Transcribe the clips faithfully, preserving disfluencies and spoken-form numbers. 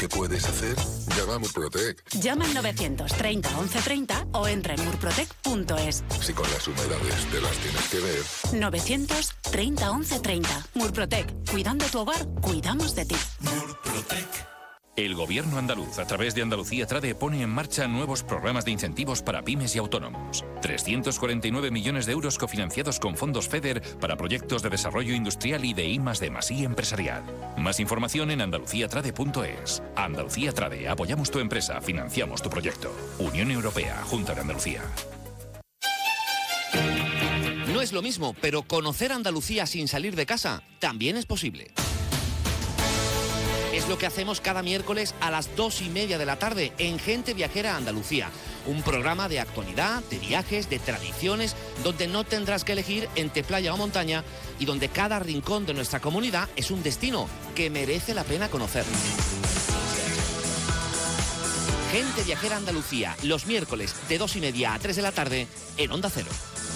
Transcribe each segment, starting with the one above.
¿Qué puedes hacer? Llama a Murprotec. Llama al novecientos treinta once treinta o entra en murprotec punto es. Si con las humedades te las tienes que ver. novecientos treinta once treinta. Murprotec. Cuidando tu hogar, cuidamos de ti. Murprotec. El Gobierno andaluz, a través de Andalucía Trade, pone en marcha nuevos programas de incentivos para pymes y autónomos. trescientos cuarenta y nueve millones de euros cofinanciados con fondos FEDER para proyectos de desarrollo industrial y de I más D más I empresarial. Más información en andalucía trade punto es. Andalucía Trade, apoyamos tu empresa, financiamos tu proyecto. Unión Europea, Junta de Andalucía. No es lo mismo, pero conocer Andalucía sin salir de casa también es posible. Es lo que hacemos cada miércoles a las dos y media de la tarde en Gente Viajera Andalucía. Un programa de actualidad, de viajes, de tradiciones, donde no tendrás que elegir entre playa o montaña y donde cada rincón de nuestra comunidad es un destino que merece la pena conocer. Gente Viajera Andalucía, los miércoles de dos y media a tres de la tarde en Onda Cero.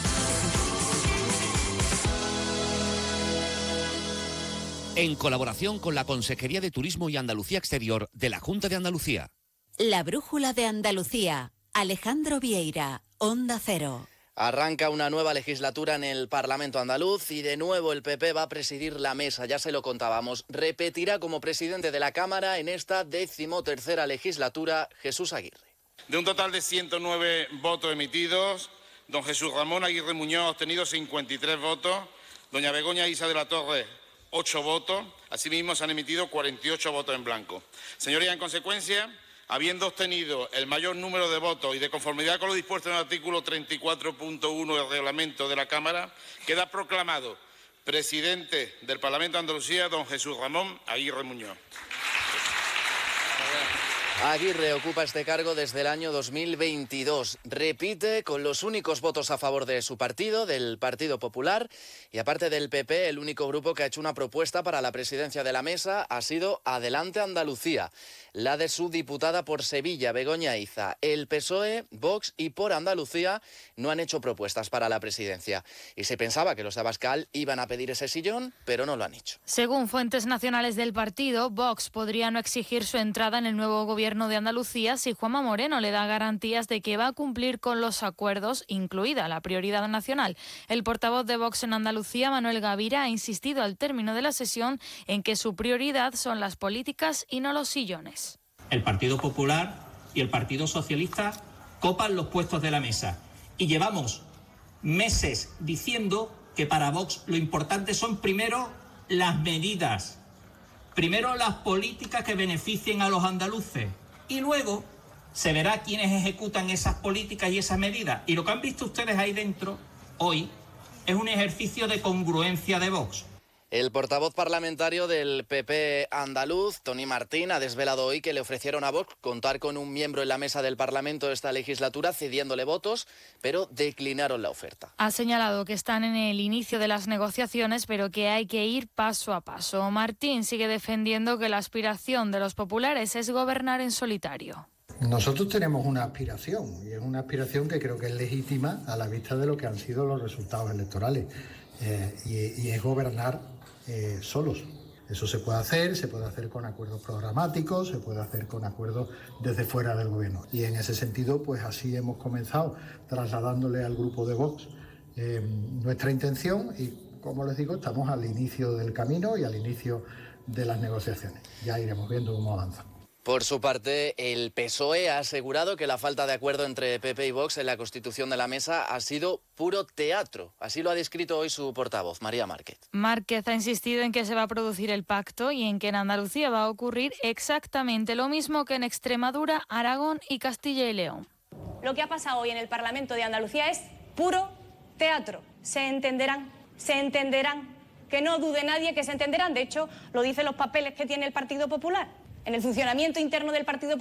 En colaboración con la Consejería de Turismo y Andalucía Exterior de la Junta de Andalucía. La Brújula de Andalucía. Alejandro Vieira, Onda Cero. Arranca una nueva legislatura en el Parlamento andaluz y de nuevo el P P va a presidir la mesa, ya se lo contábamos. Repetirá como presidente de la Cámara en esta decimotercera legislatura Jesús Aguirre. De un total de ciento nueve votos emitidos, don Jesús Ramón Aguirre Muñoz ha obtenido cincuenta y tres votos, doña Begoña Isa de la Torre ocho votos, asimismo se han emitido cuarenta y ocho votos en blanco. Señorías, en consecuencia, habiendo obtenido el mayor número de votos y de conformidad con lo dispuesto en el artículo treinta y cuatro punto uno del reglamento de la Cámara, queda proclamado presidente del Parlamento de Andalucía don Jesús Ramón Aguirre Muñoz. Aguirre ocupa este cargo desde el año dos mil veintidós. Repite con los únicos votos a favor de su partido, del Partido Popular, y aparte del P P, el único grupo que ha hecho una propuesta para la presidencia de la mesa ha sido Adelante Andalucía, la de su diputada por Sevilla, Begoña Iza. El P S O E, Vox y Por Andalucía no han hecho propuestas para la presidencia. Y se pensaba que los de Abascal iban a pedir ese sillón, pero no lo han hecho. Según fuentes nacionales del partido, Vox podría no exigir su entrada en el nuevo gobierno de Andalucía si Juanma Moreno le da garantías de que va a cumplir con los acuerdos, incluida la prioridad nacional. El portavoz de Vox en Andalucía, Manuel Gavira, ha insistido al término de la sesión en que su prioridad son las políticas y no los sillones. El Partido Popular y el Partido Socialista copan los puestos de la mesa y llevamos meses diciendo que para Vox lo importante son primero las medidas, primero las políticas que beneficien a los andaluces y luego se verá quiénes ejecutan esas políticas y esas medidas. Y lo que han visto ustedes ahí dentro hoy es un ejercicio de congruencia de Vox. El portavoz parlamentario del P P andaluz, Tony Martín, ha desvelado hoy que le ofrecieron a Vox contar con un miembro en la mesa del Parlamento de esta legislatura, cediéndole votos, pero declinaron la oferta. Ha señalado que están en el inicio de las negociaciones, pero que hay que ir paso a paso. Martín sigue defendiendo que la aspiración de los populares es gobernar en solitario. Nosotros tenemos una aspiración, y es una aspiración que creo que es legítima a la vista de lo que han sido los resultados electorales, eh, y, y es gobernar Eh, solos. Eso se puede hacer, se puede hacer con acuerdos programáticos, se puede hacer con acuerdos desde fuera del gobierno. Y en ese sentido, pues así hemos comenzado, trasladándole al grupo de Vox eh, nuestra intención y, como les digo, estamos al inicio del camino y al inicio de las negociaciones. Ya iremos viendo cómo avanza. Por su parte, el P S O E ha asegurado que la falta de acuerdo entre P P y Vox en la constitución de la mesa ha sido puro teatro. Así lo ha descrito hoy su portavoz, María Márquez. Márquez ha insistido en que se va a producir el pacto y en que en Andalucía va a ocurrir exactamente lo mismo que en Extremadura, Aragón y Castilla y León. Lo que ha pasado hoy en el Parlamento de Andalucía es puro teatro. Se entenderán, se entenderán. Que no dude nadie que se entenderán. De hecho, lo dicen los papeles que tiene el Partido Popular. En el funcionamiento interno del Partido Popular